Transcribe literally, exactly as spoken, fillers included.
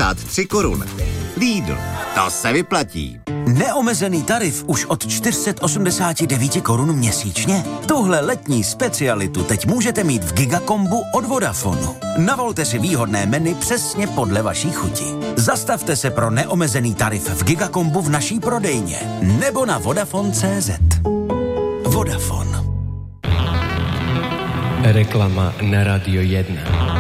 devadesát tři korun. Lidl, to se vyplatí. Neomezený tarif už od čtyři sta osmdesát devět korun měsíčně? Tuhle letní specialitu teď můžete mít v Gigakombu od Vodafonu. Navolte si výhodné menu přesně podle vaší chuti. Zastavte se pro neomezený tarif v Gigakombu v naší prodejně nebo na Vodafone tečka cé zet. Vodafone. Reklama na Radio jedna.